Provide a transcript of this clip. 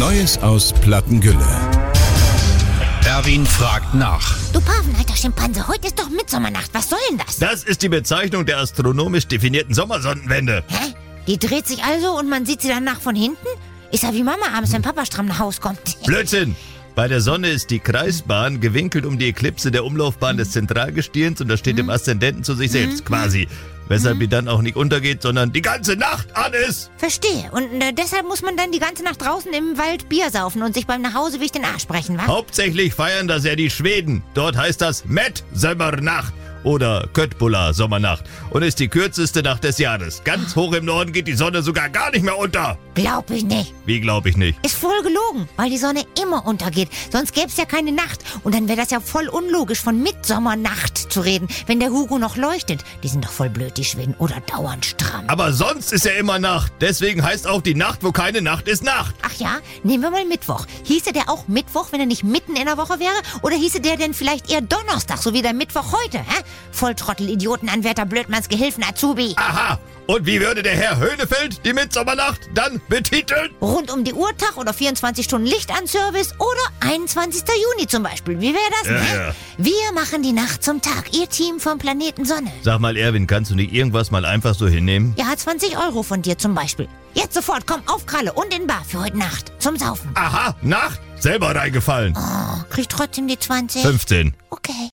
Neues aus Plattengülle. Erwin fragt nach. Du Paven, alter Schimpanse, heute ist doch Mitsommernacht. Was soll denn das? Das ist die Bezeichnung der astronomisch definierten Sommersonnenwende. Hä? Die dreht sich also und man sieht sie danach von hinten? Ist ja wie Mama abends, wenn Papa stramm nach Haus kommt. Blödsinn! Bei der Sonne ist die Kreisbahn gewinkelt um die Eklipse der Umlaufbahn des Zentralgestirns und das steht dem Aszendenten zu sich selbst quasi. Weshalb die dann auch nicht untergeht, sondern die ganze Nacht an ist. Verstehe. Und deshalb muss man dann die ganze Nacht draußen im Wald Bier saufen und sich beim Nachhauseweg den Arsch brechen, wa? Hauptsächlich feiern das ja die Schweden. Dort heißt das Metsommernacht oder Köttbullar Sommernacht und ist die kürzeste Nacht des Jahres. Ganz hoch im Norden geht die Sonne sogar gar nicht mehr unter. Glaub ich nicht. Wie glaub ich nicht? Ist voll gelogen, weil die Sonne immer untergeht. Sonst gäbe es ja keine Nacht. Und dann wäre das ja voll unlogisch, von Mitsommernacht zu reden, wenn der Hugo noch leuchtet. Die sind doch voll blöd, die Schweden, oder dauernd stramm. Aber sonst ist ja immer Nacht. Deswegen heißt auch die Nacht, wo keine Nacht ist, Nacht. Ach ja, nehmen wir mal Mittwoch. Hieße der auch Mittwoch, wenn er nicht mitten in der Woche wäre? Oder hieße der denn vielleicht eher Donnerstag, so wie der Mittwoch heute, hä? Volltrottel, Idiotenanwärter, Blödmanns Gehilfen, Azubi. Aha! Und wie würde der Herr Höhnefeld die Mitsommernacht dann betiteln? Rund um die Uhr Tag oder 24 Stunden Licht an Service oder 21. Juni zum Beispiel. Wie wäre das, ne? Ja. Wir machen die Nacht zum Tag. Ihr Team vom Planeten Sonne. Sag mal, Erwin, kannst du nicht irgendwas mal einfach so hinnehmen? Ja, 20 € von dir zum Beispiel. Jetzt sofort, komm, auf Kralle und in Bar für heute Nacht. Zum Saufen. Aha, Nacht? Selber reingefallen. Oh, krieg trotzdem die 20? 15. Okay.